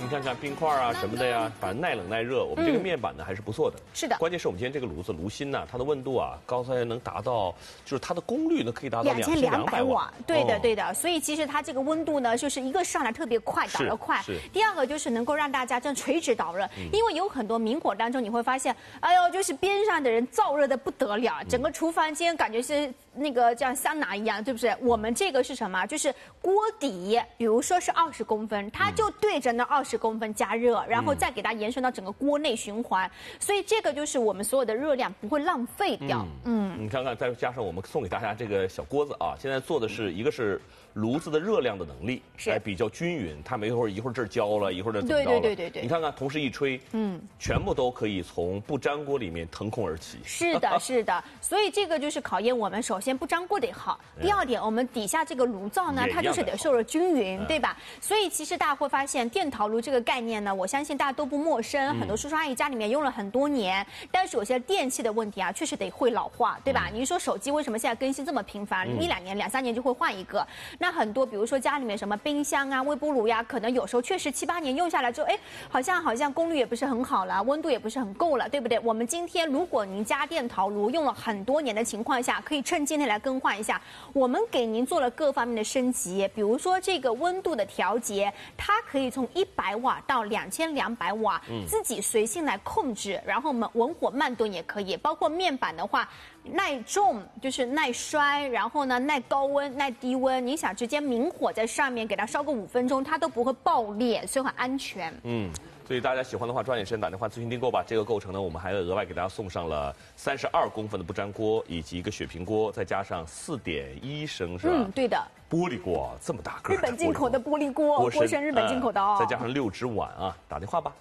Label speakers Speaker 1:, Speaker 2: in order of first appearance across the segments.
Speaker 1: 你看看冰块啊什么的呀，反正耐冷耐热。我们这个面板呢还是不错的。
Speaker 2: 是的。
Speaker 1: 关键是我们今天这个炉子炉芯呢，它的温度啊，高才能达到，就是它的功率呢可以达到2200瓦。
Speaker 2: 对的对的。所以其实它这个温度呢，就是一个上来特别快，导热快。第二个就是能够让大家这样垂直导热，因为有很多明火当中你会发现，哎呦，就是边上的人燥热的不得了，整个厨房间感觉是那个像桑拿一样，对不对？我们这个是什么？就是锅底，比如说是20公分，它就对着那20公分加热，然后再给它延伸到整个锅内循环，所以这个就是我们所有的热量不会浪费掉。
Speaker 1: 你看看，再加上我们送给大家这个小锅子啊，现在做的是一个是炉子的热量的能力，比较均匀，它没一会儿这儿焦了，一会儿这怎么着了？
Speaker 2: 对。
Speaker 1: 你看看，同时一吹，全部都可以从不粘锅里面腾空而起。
Speaker 2: 是的，是的，所以这个就是考验我们，首先不粘锅得好，第二点，我们底下这个炉灶呢，它就是得受热均匀，对吧？所以其实大家会发现，电陶炉这个概念呢，我相信大家都不陌生，很多叔叔阿姨家里面用了很多年，但是有些电器的问题啊，确实得会老化，对吧？你说手机为什么现在更新这么频繁，1、2年、2、3年就会换一个？那很多，比如说家里面什么冰箱啊、微波炉呀，可能有时候确实7、8年用下来之后，哎，好像功率也不是很好了，温度也不是很够了，对不对？我们今天如果您家电陶炉用了很多年的情况下，可以趁今天来更换一下。我们给您做了各方面的升级，比如说这个温度的调节，它可以从100瓦到2200瓦，自己随性来控制。然后我们文火慢炖也可以，包括面板的话。耐重就是耐摔，然后呢耐高温、耐低温。你想直接明火在上面给它烧个5分钟，它都不会爆裂，所以很安全。
Speaker 1: 所以大家喜欢的话，抓紧时间打电话咨询订购吧。这个构成呢，我们还额外给大家送上了32公分的不粘锅，以及一个雪平锅，再加上4.1升是吧？
Speaker 2: 对的。
Speaker 1: 玻璃锅这么大个，
Speaker 2: 日本进口的玻璃锅，锅身日本进口的哦。
Speaker 1: 再加上6只碗啊，打电话吧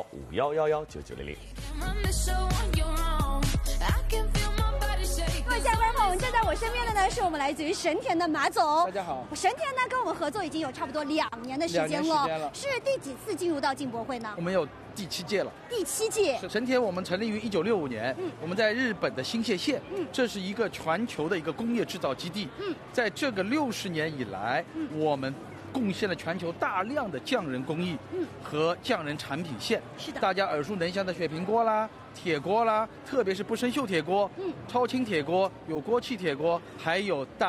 Speaker 1: ，0215119900。
Speaker 3: 各位下班朋友，站在我身边的呢是我们来自于神田的马总。
Speaker 4: 大家好。
Speaker 3: 神田呢跟我们合作已经有差不多2年的时间了，是第几次进入到进博会呢？
Speaker 4: 我们有第7届了。
Speaker 3: 第7届。
Speaker 4: 神田我们成立于1965年，我们在日本的新泻县，这是一个全球的一个工业制造基地。在这个60年以来，我们贡献了全球大量的匠人工艺和匠人产品线。
Speaker 3: 是的，
Speaker 4: 大家耳熟能详的雪平锅啦、铁锅啦，特别是不生锈铁锅、超轻铁锅、有锅气铁锅，还有大